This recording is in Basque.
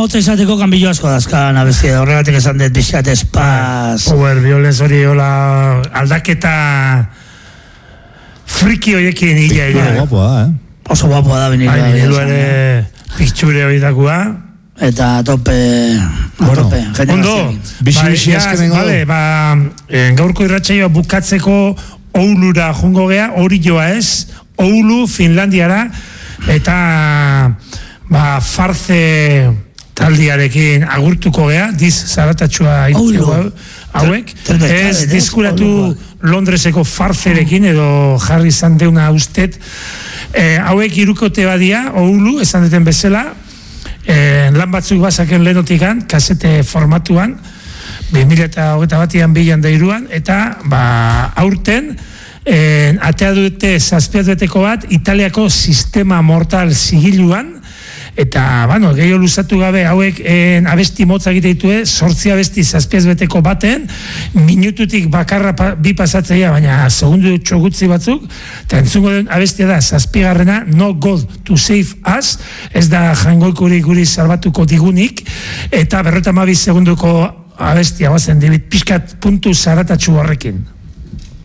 motza izateko kanbillo asko dazkan abesti, horregatik esan dut bizkat espaz. Power violence hori hola aldaketa friki horiekin hila. Oso guapoa da benilua. Benilua ere picture hori dakua. Eta tope. Ondo, gaurko irratsaioa bukatzeko Oulura jongo gea, hori joa ez, Oulu, Finlandiara, eta farze taldiarekin agurtuko gea, zaratatxua hauek, ez diskuratu Londreseko farzerekin, edo jarri izan deuna ustet, hauek irukote badia, Oulu, esan deten bezala, lan batzuk bazaken lehenotikan, kasete formatuan, 2021an bilan da iruan, eta aurten atea dute zazpiazbeteko bat Italiako sistema mortal zigiluan, eta gehiago luzatu gabe hauek abesti motza egite ditue, 8 abesti zazpiazbeteko baten, minututik bakarra bi pasatzeia, baina segundu txogutzi batzuk, eta entzungo den abestia da, 7. No God to Save Us, ez da jangoikuri guri salbatuko digunik, eta 52 segunduko abestia bazen dibit pixkat puntu zaratatxu horrekin.